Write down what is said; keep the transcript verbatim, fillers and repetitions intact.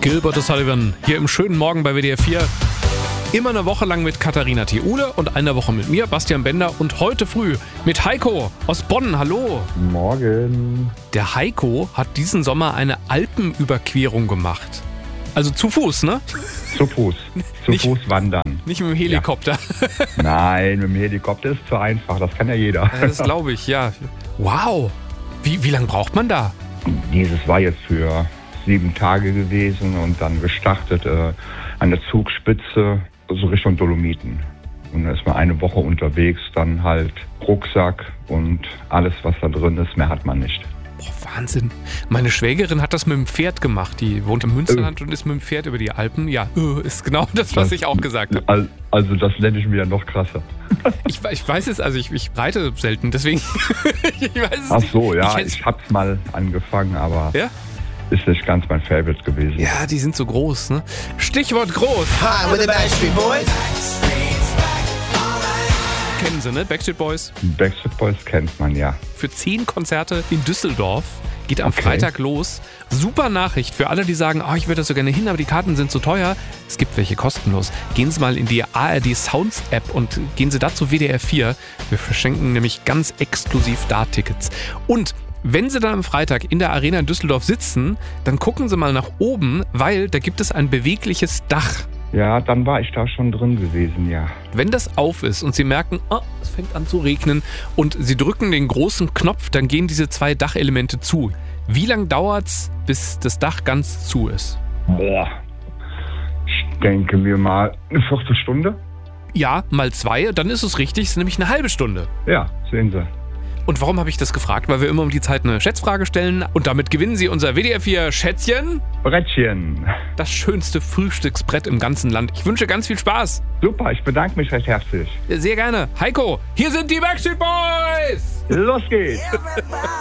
Gilbert O'Sullivan hier im schönen Morgen bei W D R vier. Immer eine Woche lang mit Katharina Thiule und eine Woche mit mir, Bastian Bender, und heute früh mit Heiko aus Bonn. Hallo. Morgen. Der Heiko hat diesen Sommer eine Alpenüberquerung gemacht. Also zu Fuß, ne? Zu Fuß. Zu Nicht- Fuß wandern. Nicht mit dem Helikopter. Nein, mit dem Helikopter ist zu einfach. Das kann ja jeder. Ja, das glaube ich, ja. Wow. Wie, wie lange braucht man da? Dieses war jetzt für sieben Tage gewesen und dann gestartet äh, an der Zugspitze, so Richtung Dolomiten. Und da ist man eine Woche unterwegs, dann halt Rucksack und alles, was da drin ist, mehr hat man nicht. Boah, Wahnsinn. Meine Schwägerin hat das mit dem Pferd gemacht. Die wohnt im Münsterland und ist mit dem Pferd über die Alpen. Ja, äh, ist genau das, was ich auch gesagt habe. Al- Also das nenne ich mir ja noch krasser. Ich, ich weiß es, also ich, ich reite selten, deswegen. ich weiß es Ach nicht. so, ja, Ich hätt's- ich hab's mal angefangen, aber Ja? ist nicht ganz mein Favorite gewesen. Ja, die sind so groß, ne? Stichwort groß. Hi, with the Backstreet Boys. Kennen Sie, ne? Backstreet Boys. Backstreet Boys kennt man ja. Für zehn Konzerte in Düsseldorf. Geht am Okay. Freitag los. Super Nachricht für alle, die sagen, oh, ich würde da so gerne hin, aber die Karten sind so teuer. Es gibt welche kostenlos. Gehen Sie mal in die A R D Sounds App und gehen Sie da zu W D R vier. Wir verschenken nämlich ganz exklusiv da Tickets. Und wenn Sie dann am Freitag in der Arena in Düsseldorf sitzen, dann gucken Sie mal nach oben, weil da gibt es ein bewegliches Dach. Ja, dann war ich da schon drin gewesen, ja. Wenn das auf ist und Sie merken, oh, es fängt an zu regnen und Sie drücken den großen Knopf, dann gehen diese zwei Dachelemente zu. Wie lange dauert's, bis das Dach ganz zu ist? Boah. Ich denke mir mal eine Viertelstunde. Ja, mal zwei, dann ist es richtig, es ist nämlich eine halbe Stunde. Ja, sehen Sie. Und warum habe ich das gefragt? Weil wir immer um die Zeit eine Schätzfrage stellen und damit gewinnen Sie unser W D R vier Schätzchen, Brettchen. das schönste Frühstücksbrett im ganzen Land. Ich wünsche ganz viel Spaß. Super, ich bedanke mich recht herzlich. Sehr gerne. Heiko, hier sind die Backstreet Boys! Los geht's.